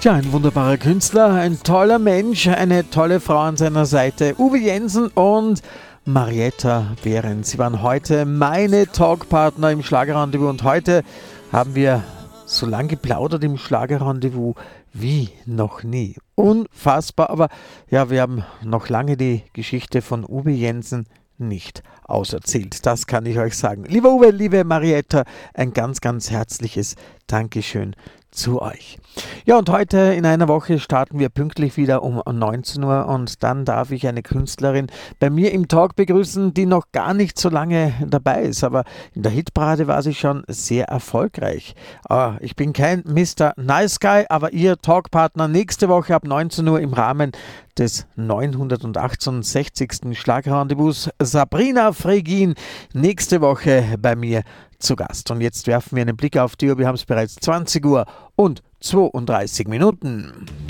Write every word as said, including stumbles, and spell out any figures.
Tja, ein wunderbarer Künstler, ein toller Mensch, eine tolle Frau an seiner Seite. Uwe Jensen und Marietta Behrens. Sie waren heute meine Talkpartner im Schlagerrendezvous und heute haben wir so lange geplaudert im Schlagerrendezvous wie noch nie. Unfassbar, aber ja, wir haben noch lange die Geschichte von Uwe Jensen nicht auserzählt. Das kann ich euch sagen. Lieber Uwe, liebe Marietta, ein ganz, ganz herzliches Dankeschön zu euch. Ja, und heute in einer Woche starten wir pünktlich wieder um neunzehn Uhr und dann darf ich eine Künstlerin bei mir im Talk begrüßen, die noch gar nicht so lange dabei ist, aber in der Hitparade war sie schon sehr erfolgreich. Ah, ich bin kein Mister Nice Guy, aber ihr Talkpartner nächste Woche ab neunzehn Uhr im Rahmen des neunhundertachtundsechzigsten Schlagerrendezvous. Sabrina Fregin nächste Woche bei mir zu Gast. Und jetzt werfen wir einen Blick auf die Uhr. Wir haben es bereits zwanzig Uhr und zweiunddreißig Minuten.